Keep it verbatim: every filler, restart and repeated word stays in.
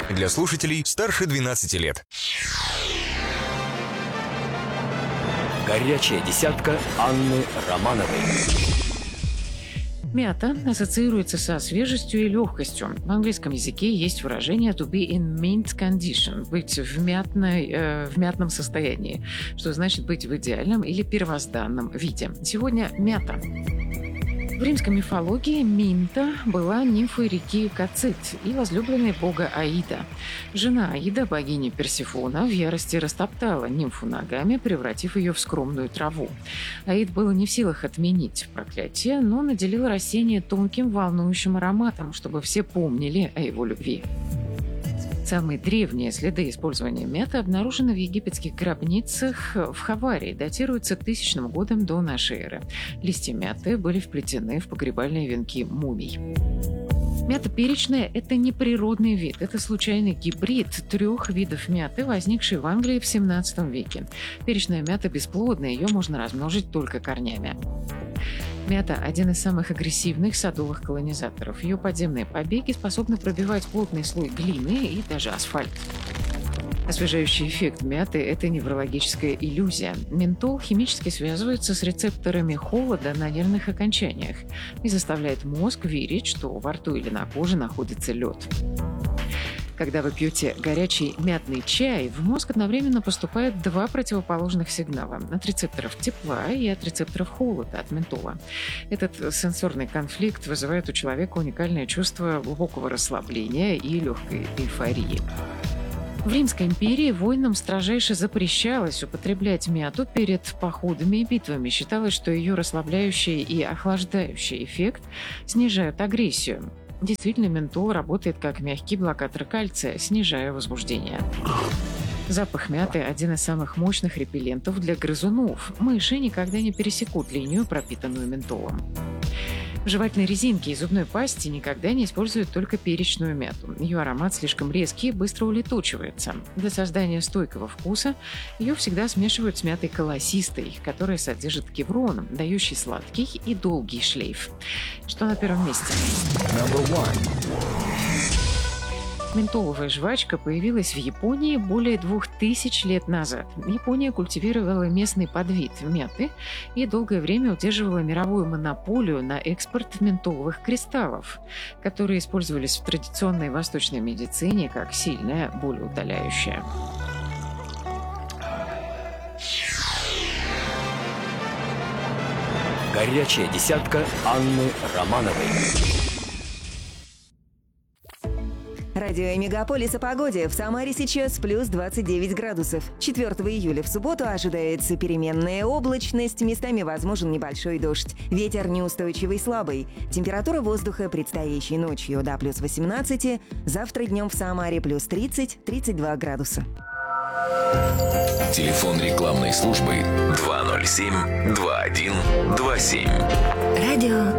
Для слушателей старше двенадцати лет. Горячая десятка Анны Романовой. Мята ассоциируется со свежестью и легкостью. В английском языке есть выражение to be in mint condition – быть в, мятной, э, в мятном состоянии, что значит быть в идеальном или первозданном виде. Сегодня мята. В римской мифологии Минта была нимфой реки Кацит и возлюбленной бога Аида. Жена Аида, богини Персефона, в ярости растоптала нимфу ногами, превратив ее в скромную траву. Аид был не в силах отменить проклятие, но наделил растение тонким волнующим ароматом, чтобы все помнили о его любви. Самые древние следы использования мяты обнаружены в египетских гробницах в Хаварии, датируются тысячным годом до нашей эры. Листья мяты были вплетены в погребальные венки мумий. Мята перечная – это не природный вид, это случайный гибрид трех видов мяты, возникший в Англии в семнадцатом веке. Перечная мята бесплодная, ее можно размножить только корнями. Мята – один из самых агрессивных садовых колонизаторов. Ее подземные побеги способны пробивать плотный слой глины и даже асфальт. Освежающий эффект мяты – это неврологическая иллюзия. Ментол химически связывается с рецепторами холода на нервных окончаниях и заставляет мозг верить, что во рту или на коже находится лед. Когда вы пьете горячий мятный чай, в мозг одновременно поступают два противоположных сигнала – от рецепторов тепла и от рецепторов холода, от ментола. Этот сенсорный конфликт вызывает у человека уникальное чувство глубокого расслабления и легкой эйфории. В Римской империи воинам строжайше запрещалось употреблять мяту перед походами и битвами. Считалось, что ее расслабляющий и охлаждающий эффект снижают агрессию. Действительно, ментол работает как мягкий блокатор кальция, снижая возбуждение. Запах мяты – один из самых мощных репеллентов для грызунов. Мыши никогда не пересекут линию, пропитанную ментолом. В жевательной резинке и зубной пасте никогда не используют только перечную мяту. Ее аромат слишком резкий и быстро улетучивается. Для создания стойкого вкуса ее всегда смешивают с мятой колосистой, которая содержит кеврон, дающий сладкий и долгий шлейф. Что на первом месте? Ментоловая жвачка появилась в Японии более двух тысяч лет назад. Япония культивировала местный подвид мяты и долгое время удерживала мировую монополию на экспорт ментоловых кристаллов, которые использовались в традиционной восточной медицине как сильное болеутоляющее. Горячая десятка Анны Романовой. Радио Мегаполис о погоде. В Самаре сейчас плюс двадцать девять градусов. четвёртого июля в субботу ожидается переменная облачность, местами возможен небольшой дождь. Ветер неустойчивый слабый. Температура воздуха предстоящей ночью до плюс восемнадцати. Завтра днем в Самаре плюс тридцать - тридцать два градуса. Телефон рекламной службы два ноль семь два один два семь. Радио